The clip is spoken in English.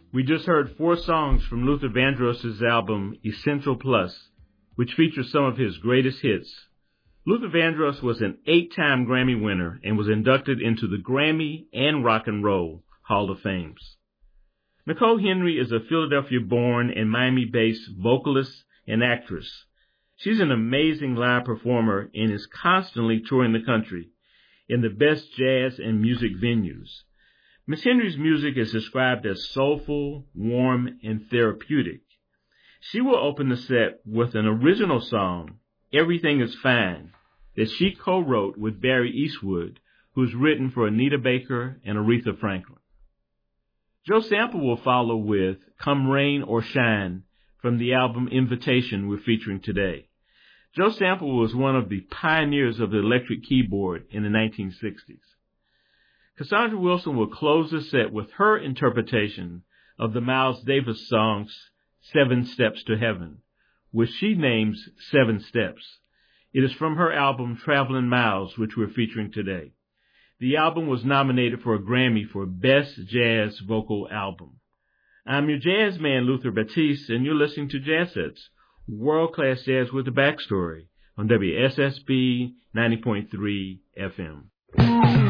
We just heard 4 songs from Luther Vandross's album Essential Plus, which features some of his greatest hits. Luther Vandross was an 8-time Grammy winner and was inducted into the Grammy and Rock and Roll Hall of Fames. Nicole Henry is a Philadelphia-born and Miami-based vocalist and actress. She's an amazing live performer and is constantly touring the country in the best jazz and music venues. Miss Henry's music is described as soulful, warm, and therapeutic. She will open the set with an original song, Everything is Fine, that she co-wrote with Barry Eastwood, who's written for Anita Baker and Aretha Franklin. Joe Sample will follow with Come Rain or Shine from the album Invitation we're featuring today. Joe Sample was one of the pioneers of the electric keyboard in the 1960s. Cassandra Wilson will close the set with her interpretation of the Miles Davis song 7 Steps to Heaven, which she names 7 Steps. It is from her album Traveling Miles, which we're featuring today. The album was nominated for a Grammy for Best Jazz Vocal Album. I'm your jazz man, Luther Batiste, and you're listening to Jazz Sets, world-class jazz with a backstory on WSSB 90.3 FM.